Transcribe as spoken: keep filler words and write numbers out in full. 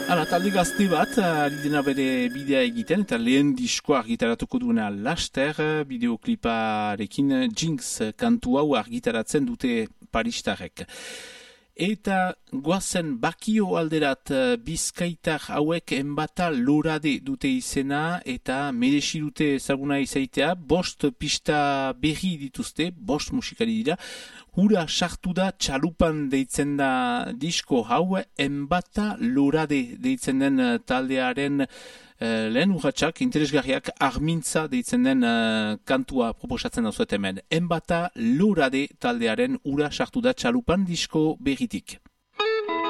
Hala, talde gazte bat, ari dena bere bidea egiten, eta lehen diskoa argitaratuko duena laster, bideokliparekin Jinx kantu hau argitaratzen dute paristarrek. Eta goazen bakio alderat bizkaitar hauek enbata lorade dute izena eta merezi dute ezaguna izaitea, bost pista berri dituzte, bost musikari dira, hura sartu da txalupan deitzen da disko hau, enbata lorade deitzen den taldearen Uh, lehen urratxak, interesgarriak, armintza deitzen den uh, kantua proposatzen dauzuet hemen. Enbata lorade taldearen ura sartu da txalupan disko berritik.